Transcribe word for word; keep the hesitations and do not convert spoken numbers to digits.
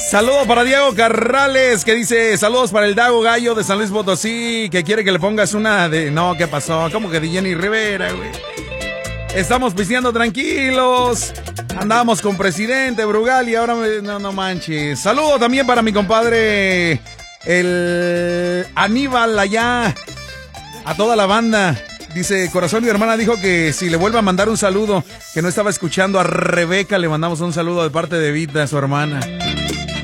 Saludos para Diego Carrales, que dice, saludos para el Dago Gallo de San Luis Potosí, que quiere que le pongas una de... No, ¿qué pasó? ¿Cómo que de Jenny Rivera, güey? Estamos pisteando tranquilos. Andamos con presidente Brugal y ahora me... no, no manches. Saludo también para mi compadre el Aníbal allá. A toda la banda. Dice, Corazón, mi hermana dijo que si le vuelve a mandar un saludo, que no estaba escuchando a Rebeca, le mandamos un saludo de parte de Vita, su hermana.